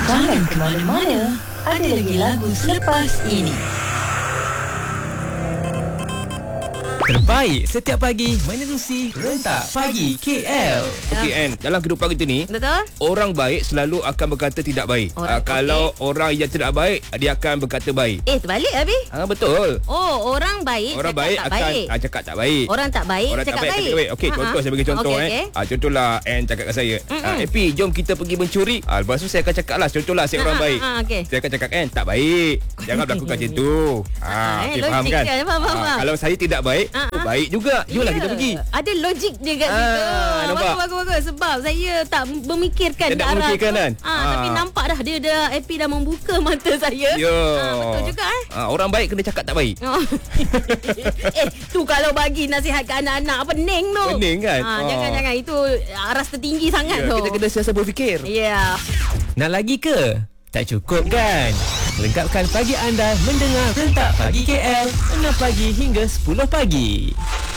Jangan ke mana-mana. Ada lagi lagu selepas ini. Terbaik setiap pagi menerusi Rentak Pagi KL. Okey Ann, dalam kehidupan kita ni, Betul? orang baik selalu akan berkata tidak baik. Kalau orang yang tidak baik, dia akan berkata baik. Terbalik Abi. Betul. Oh, orang baik Orang cakap baik tak akan baik. Cakap tak baik. Orang tak baik Orang cakap tak baik. baik. Okey, contoh saya bagi contoh Okey. Contohlah Ann cakap kat saya, Epi, jom kita pergi mencuri. Lepas tu saya akan cakap lah, contohlah saya orang baik. Okey. Saya akan cakap Ann, tak baik. Jangan berlakukan macam tu. Okey, faham logik kan? dia, faham. Kalau saya tidak baik, baik juga. Jomlah kita pergi. Ada logik dia kat situ. nampak? Bagus. Sebab saya tak memikirkan Dia tak ke arah memikirkan tu. kan? Tapi nampak dah dia Epi dah membuka mata saya. Yo. Betul juga Orang baik kena cakap tak baik. Tu kalau bagi nasihat ke anak-anak pening tu. Pening kan? Jangan itu aras tertinggi sangat tu. Kita kena sentiasa berfikir. Ya. Nak lagi ke? Tak cukup kan? Lengkapkan pagi anda mendengar Rentak Pagi KL 6 pagi hingga 10 pagi.